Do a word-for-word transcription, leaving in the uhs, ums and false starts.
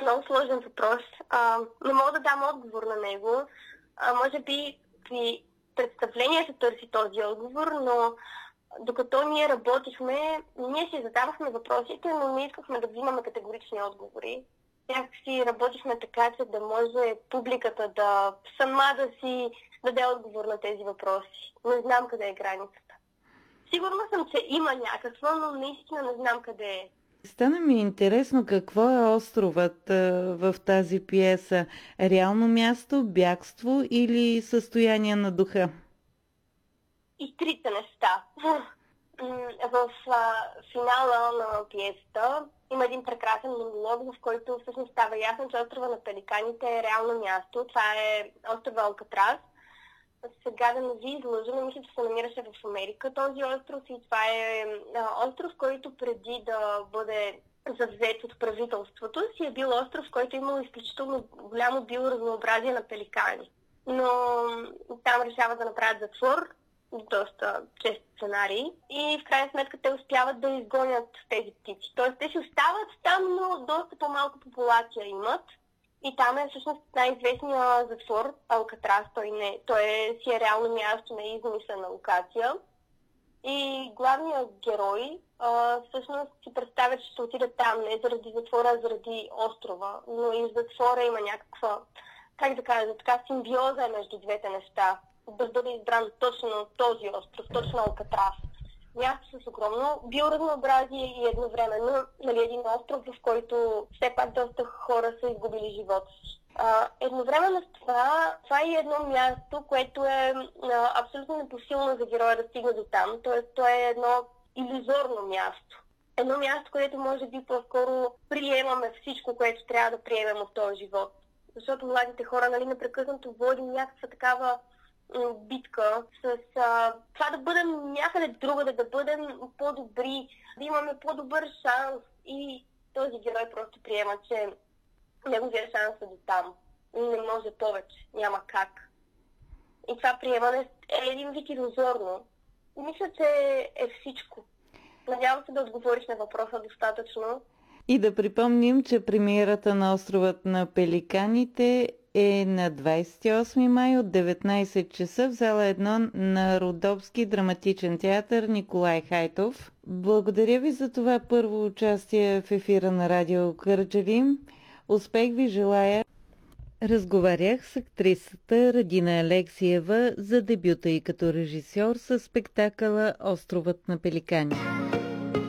много сложен въпрос. А, не мога да дам отговор на него. А, може би при представление се търси този отговор, но докато ние работихме, ние си задавахме въпросите, но не искахме да взимаме категорични отговори. Някак си работихме така, че да може публиката да сама да си даде отговор на тези въпроси. Не знам къде е границата. Сигурна съм, че има някаква, но наистина не знам къде е. Стана ми интересно какво е островът а, в тази пиеса. Реално място, бягство или състояние на духа? И трите неща. В а, финала на пиесата има един прекрасен монолог, в който всъщност става ясно, че острова на Пеликаните е реално място. Това е острова Алкатрас. Сега да не ви излъжа, но мисля, че се намираше в Америка този остров и това е а, остров, който преди да бъде завзет от правителството си е бил остров, който е имал изключително голямо биоразнообразие на пеликани. Но там решават да направят затвор, доста чест сценарий, и в крайна сметка те успяват да изгонят тези птици. Тоест те си остават там, но доста по-малка популация имат. И там е всъщност най-известният затвор Алкатрас. Той, не, той е, си е реално място, не е измислена локация. И главният герой а, всъщност си представя, че ще отиде там не заради затвора, а заради острова. Но и в затвора има някаква, как да кажа, така симбиоза между двете неща. Да бъде избран точно този остров, точно Алкатрас. Място с огромно биоразнообразие и едновременно, нали, един остров, в който все пак доста хора са изгубили живота си. А, едновременно с това, това е едно място, което е а, абсолютно непосилно за героя да стигне до там. Тоест, то е едно илюзорно място. Едно място, където може би по-скоро приемаме всичко, което трябва да приемем от този живот. Защото младите хора, нали, непрекъснато водим някаква такава битка с а, това да бъдем някъде другаде, да бъдем по-добри, да имаме по-добър шанс, и този герой просто приема, че неговия шанс е до там. Не може повече, няма как. И това приемане е един вид илюзорно. Мисля, че е всичко. Надявам се да отговориш на въпроса достатъчно. И да припомним, че премиерата на островът на Пеликаните е на двадесет и осми май от деветнадесет часа в зала едно на Родопски драматичен театър Николай Хайтов. Благодаря ви за това първо участие в ефира на Радио Кърджали. Успех ви желая! Разговарях с актрисата Радина Алексиева за дебюта й като режисьор със спектакъла Островът на Пеликани.